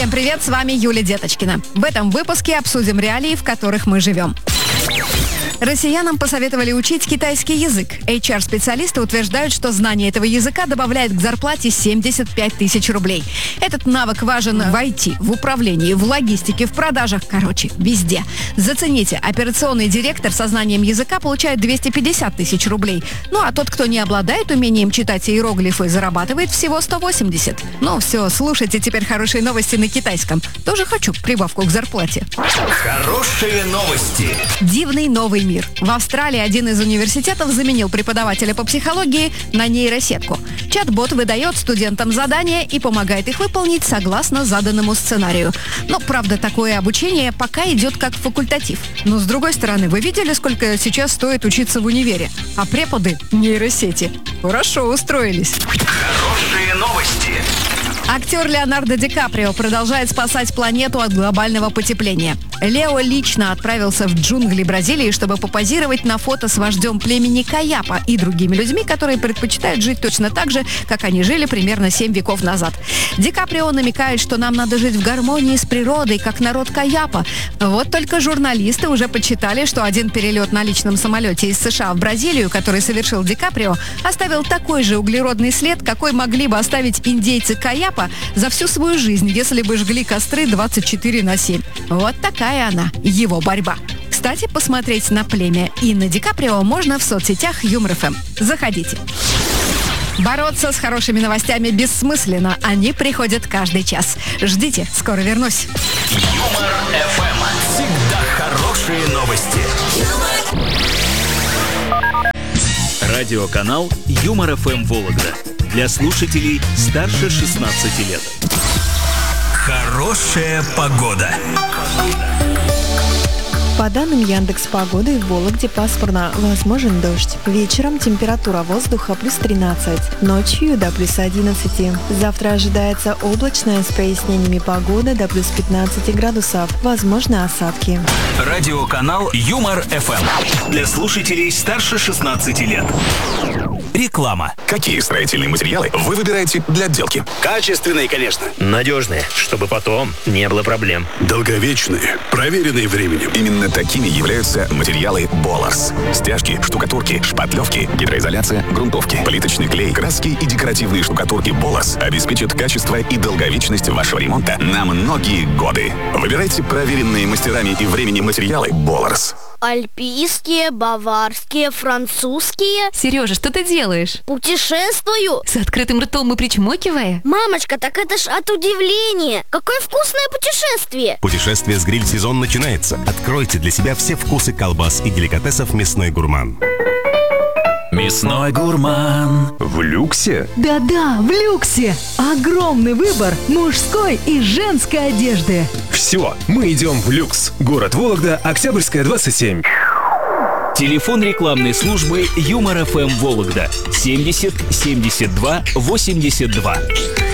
Всем привет, с вами Юлия Деточкина. В этом выпуске обсудим реалии, в которых мы живем. Россиянам посоветовали учить китайский язык. HR-специалисты утверждают, что знание этого языка добавляет к зарплате 75 тысяч рублей. Этот навык важен в IT, в управлении, в логистике, в продажах, короче, везде. Зацените, операционный директор со знанием языка получает 250 тысяч рублей. Ну а тот, кто не обладает умением читать иероглифы, зарабатывает всего 180. Ну все, слушайте теперь хорошие новости на китайском. Тоже хочу прибавку к зарплате. Хорошие новости. Дивный новый мир. В Австралии один из университетов заменил преподавателя по психологии на нейросетку. Чат-бот выдает студентам задания и помогает их выполнить согласно заданному сценарию. Но, правда, такое обучение пока идет как факультатив. Но, с другой стороны, вы видели, сколько сейчас стоит учиться в универе? А преподы – нейросети. Хорошо устроились. Хорошие новости. Актер Леонардо Ди Каприо продолжает спасать планету от глобального потепления. Лео лично отправился в джунгли Бразилии, чтобы попозировать на фото с вождем племени Каяпа и другими людьми, которые предпочитают жить точно так же, как они жили примерно 7 веков назад. Ди Каприо намекает, что нам надо жить в гармонии с природой, как народ Каяпа. Вот только журналисты уже подсчитали, что один перелет на личном самолете из США в Бразилию, который совершил Ди Каприо, оставил такой же углеродный след, какой могли бы оставить индейцы Каяпа за всю свою жизнь, если бы жгли костры 24/7. Вот такая она, его борьба. Кстати, посмотреть на племя и на Ди Каприо можно в соцсетях Юмор ФМ. Заходите. Бороться с хорошими новостями бессмысленно. Они приходят каждый час. Ждите, скоро вернусь. Юмор ФМ. Всегда хорошие новости. Радиоканал Юмор ФМ Вологда. Для слушателей старше 16 лет. Хорошая погода. По данным Яндекс.Погоды, в Вологде пасмурно, возможен дождь. Вечером температура воздуха плюс 13, ночью до плюс 11. Завтра ожидается облачная с прояснениями погода до плюс 15 градусов. Возможны осадки. Радиоканал Юмор ФМ. Для слушателей старше 16 лет. Реклама. Какие строительные материалы вы выбираете для отделки? Качественные, конечно. Надежные, чтобы потом не было проблем. Долговечные, проверенные временем. Именно такими являются материалы Боларс. Стяжки, штукатурки, шпатлевки, гидроизоляция, грунтовки, плиточный клей, краски и декоративные штукатурки Боларс обеспечат качество и долговечность вашего ремонта на многие годы. Выбирайте проверенные мастерами и временем материалы Боларс. Альпийские, баварские, французские. Сережа, что ты делаешь? Путешествую. С открытым ртом и причмокивая? Мамочка, так это ж от удивления. Какое вкусное путешествие. Путешествие с гриль-сезон начинается. Откройте для себя все вкусы колбас и деликатесов «Мясной гурман». Мясной гурман. В люксе? Да-да, в люксе. Огромный выбор мужской и женской одежды. Все, мы идем в люкс. Город Вологда, Октябрьская, 27. Телефон рекламной службы Юмор ФМ Вологда 70 72 82.